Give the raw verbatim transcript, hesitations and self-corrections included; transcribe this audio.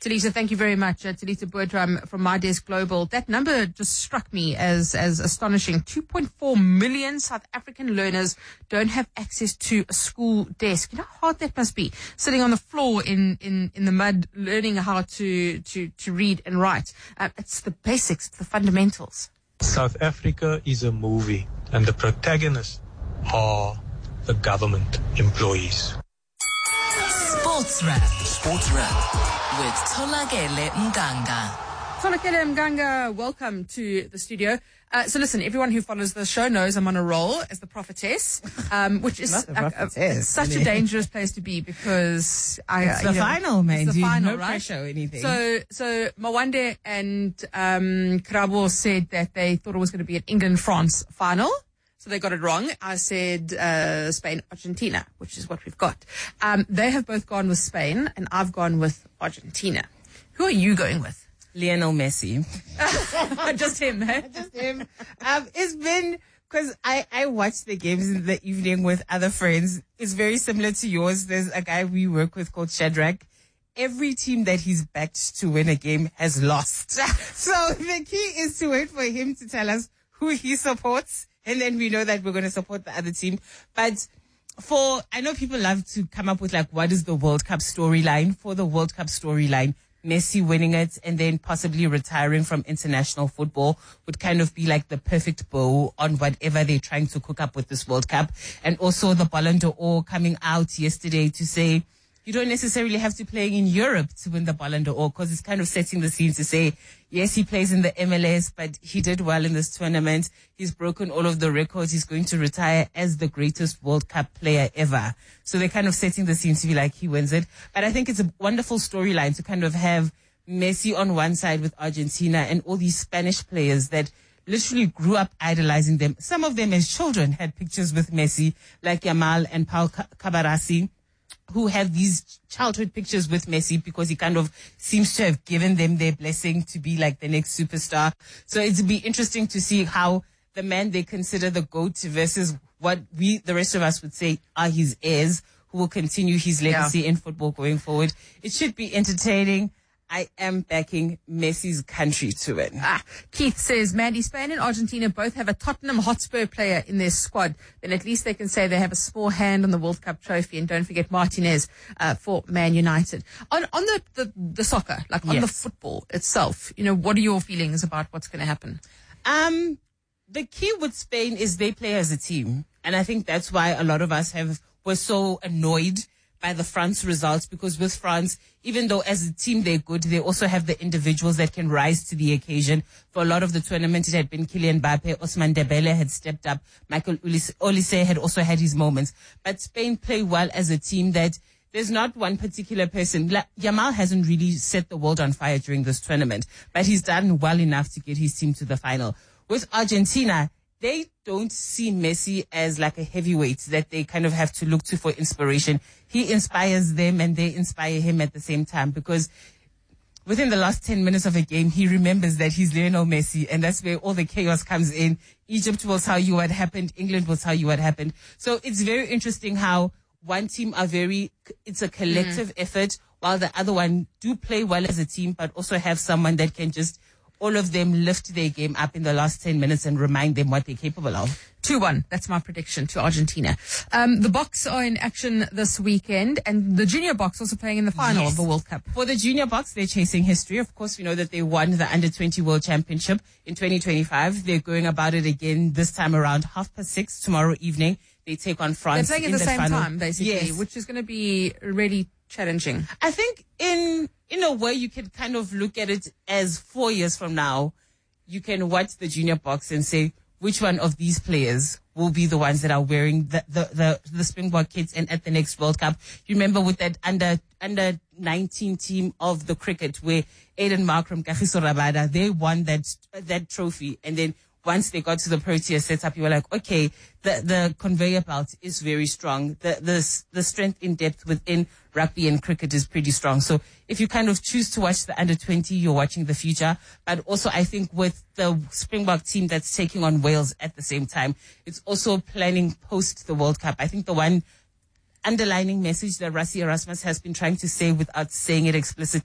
Talita, thank you very much. Uh, Talita Boerdram from My Desk Global. That number just struck me as, as astonishing. two point four million South African learners don't have access to a school desk. You know how hard that must be, sitting on the floor in, in, in the mud, learning how to, to, to read and write. Uh, it's the basics, it's the fundamentals. South Africa is a movie, and the protagonists are the government employees. Sports Wrap. Sports Wrap with Tholakele Mganga. Tholakele Mganga, welcome to the studio. Uh, so listen, everyone who follows the show knows I'm on a roll as the prophetess, um, which is Not the uh, uh, prophetess, such a really. dangerous place to be because I, It's uh, the you know, final, man. It's the Dude, final, no right? pressure or anything. So, so Mawande and um, Krabo said that they thought it was going to be an England-France final. So they got it wrong. I said uh, Spain-Argentina, which is what we've got. Um, they have both gone with Spain, and I've gone with Argentina. Who are you going with? Lionel Messi. Just him, eh? Just him. Um, it's been, because I, I watch the games in the evening with other friends. It's very similar to yours. There's a guy we work with called Shadrach. Every team that he's backed to win a game has lost. So the key is to wait for him to tell us who he supports, and then we know that we're going to support the other team. But for, I know people love to come up with like, what is the World Cup storyline? For the World Cup storyline, Messi winning it and then possibly retiring from international football would kind of be like the perfect bow on whatever they're trying to cook up with this World Cup. And also the Ballon d'Or coming out yesterday to say, you don't necessarily have to play in Europe to win the Ballon d'Or, because it's kind of setting the scene to say, yes, he plays in the M L S, but he did well in this tournament. He's broken all of the records. He's going to retire as the greatest World Cup player ever. So they're kind of setting the scene to be like, he wins it. But I think it's a wonderful storyline to kind of have Messi on one side with Argentina and all these Spanish players that literally grew up idolizing them. Some of them as children had pictures with Messi, like Yamal and Paul Cabarasi, who have these childhood pictures with Messi because he kind of seems to have given them their blessing to be like the next superstar. So it'd be interesting to see how the man they consider the GOAT versus what we, the rest of us, would say are his heirs, who will continue his legacy Yeah. in football going forward. It should be entertaining. I am backing Messi's country to win. Ah, Keith says, Mandy, Spain and Argentina both have a Tottenham Hotspur player in their squad. Then at least they can say they have a small hand on the World Cup trophy. And don't forget Martinez uh, for Man United. On on the, the, the soccer, like on Yes. the football itself, you know, what are your feelings about what's going to happen? Um, the key with Spain is they play as a team. And I think that's why a lot of us have were so annoyed by the France results, because with France, even though as a team they're good, they also have the individuals that can rise to the occasion. For a lot of the tournament, it had been Kylian Mbappe, Ousmane Dembele had stepped up, Michael Olise had also had his moments. But Spain play well as a team that there's not one particular person. La- Yamal hasn't really set the world on fire during this tournament, but he's done well enough to get his team to the final. With Argentina, they don't see Messi as like a heavyweight that they kind of have to look to for inspiration. He inspires them and they inspire him at the same time, because within the last ten minutes of a game, he remembers that he's Lionel Messi, and that's where all the chaos comes in. Egypt will tell you what happened. England will tell you what happened. So it's very interesting how one team are very, it's a collective mm. effort, while the other one do play well as a team, but also have someone that can just, all of them lift their game up in the last ten minutes and remind them what they're capable of. two one. That's my prediction to Argentina. Um, the Boks are in action this weekend, and the Junior Boks also playing in the final Yes. of the World Cup. For the Junior Boks, they're chasing history. Of course, we know that they won the under twenty World Championship in twenty twenty-five. They're going about it again this time around, half past six tomorrow evening. They take on France. They're playing in at the same final. time, basically, Yes. which is going to be really challenging. I think in in a way you can kind of look at it as four years from now, you can watch the Junior Boks and say which one of these players will be the ones that are wearing the the the, the Springbok kits and at the next World Cup. You remember with that under under nineteen team of the cricket where Aiden Markram, Kagiso Rabada, they won that that trophy, and then once they got to the Protea setup, you were like, okay, the, the conveyor belt is very strong. The, the, the strength in depth within rugby and cricket is pretty strong. So if you kind of choose to watch the under twenty, you're watching the future. But also I think with the Springbok team that's taking on Wales at the same time, it's also planning post the World Cup. I think the one underlining message that Rassie Erasmus has been trying to say without saying it explicitly